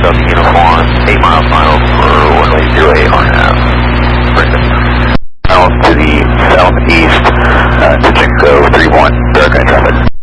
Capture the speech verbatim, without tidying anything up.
Delta Uniform, eight miles final for runway zero eight on half. Miles to the southeast, uh, to Chicago three one, direct traffic.